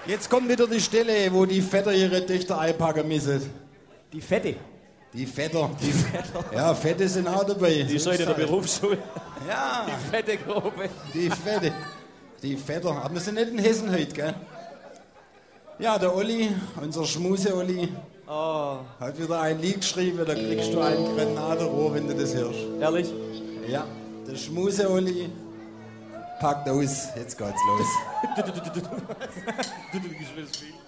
Jetzt kommt wieder die Stelle, wo die Väter ihre Töchter einpacken müssen. Die Fette. Die Väter. Ja, Fette sind auch dabei. Die ist heute in der Berufsschule. Ja, Die fette Gruppe. die Fette. Die Väter. Aber wir sind nicht in Hessen heute, gell? Ja, der Olli, unser Schmuse-Olli, hat wieder ein Lied geschrieben. Da kriegst du ein Granatenrohr, wenn du das hörst. Ehrlich? Ja, der Schmuse-Olli packt aus. Jetzt geht's los. Du spielst viel.